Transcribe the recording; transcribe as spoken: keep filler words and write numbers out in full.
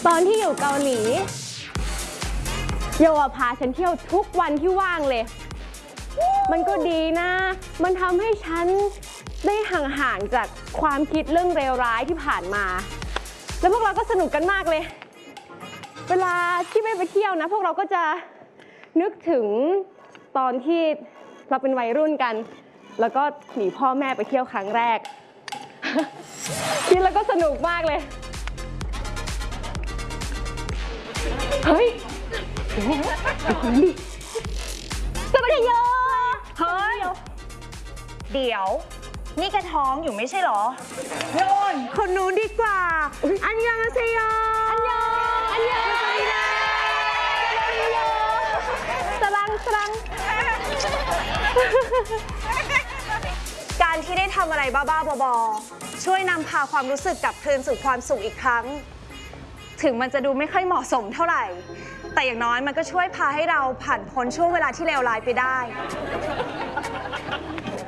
ตอนที่อยู่เกาหลีโยพาฉันเที่ยวทุกวันที่ว่างเลยมันก็ดีนะมันทำให้ฉันได้ห่างๆจากความคิดเรื่องเลวร้ายที่ผ่านมาแล้วพวกเราก็สนุกกันมากเลยเวลาที่ไม่ไปเที่ยวนะพวกเราก็จะนึกถึงตอนที่เราเป็นวัยรุ่นกันแล้วก็หนีพ่อแม่ไปเที่ยวครั้งแรกคิดแล้วก็สนุกมากเลยเฮ้ยเดี๋ยวคนนั้นดิจะไปเยอะเฮ้ยเดี๋ยวนี่แกท้องอยู่ไม่ใช่หรอโยนคนนู้นดีกว่าอันยังอาเซโยอันยองอันยองสลังสลังการที่ได้ทำอะไรบ้าๆบอๆช่วยนำพาความรู้สึกกลับคืนสู่ความสุขอีกครั้งถึงมันจะดูไม่ค่อยเหมาะสมเท่าไหร่แต่อย่างน้อยมันก็ช่วยพาให้เราผ่านพ้นช่วงเวลาที่เลวร้ายไปได้